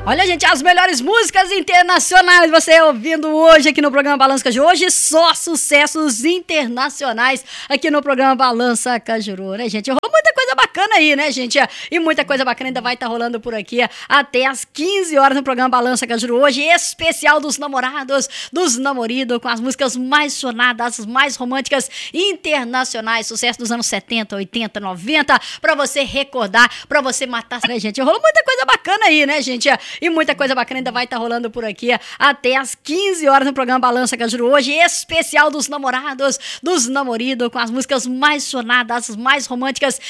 Olha, gente, as melhores músicas internacionais você ouvindo hoje aqui no programa Balança Cajuru. Hoje só sucessos internacionais aqui no programa Balança Cajuru, né, gente? Rolou muita coisa bacana aí, né, gente? E muita coisa bacana ainda vai estar rolando por aqui até às 15 horas no programa Balança Cajuru. Hoje especial dos namorados, dos namoridos, com as músicas mais sonadas, as mais românticas internacionais, sucesso dos anos 70, 80, 90, pra você recordar, pra você matar, né, gente? Rolou muita coisa bacana aí, né, gente? E muita coisa bacana ainda vai estar rolando por aqui até às 15 horas no programa Balança Cajuru. Hoje especial dos namorados, dos namoridos, com as músicas mais sonadas, as mais românticas